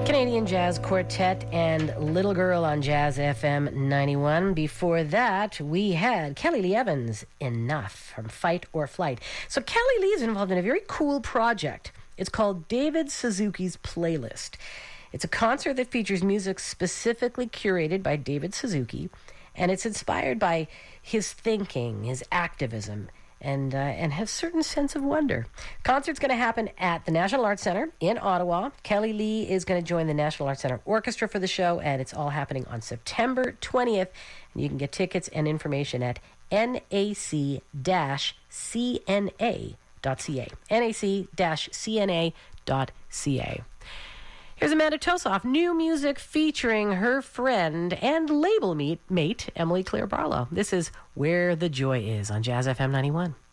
Canadian Jazz Quartet and Little Girl on Jazz FM 91. Before that, we had Kelly Lee Evans, Enough, from Fight or Flight. So Kelly Lee is involved in a very cool project. It's called David Suzuki's Playlist. It's a concert that features music specifically curated by David Suzuki, and it's inspired by his thinking, his activism, and has a certain sense of wonder. Concert's going to happen at the National Arts Centre in Ottawa. Kelly Lee is going to join the National Arts Centre Orchestra for the show, and it's all happening on September 20th. And you can get tickets and information at nac-cna.ca. nac-cna.ca. Here's Amanda Tosoff, new music featuring her friend and label mate, Emily Claire Barlow. This is Where the Joy Is on Jazz FM 91.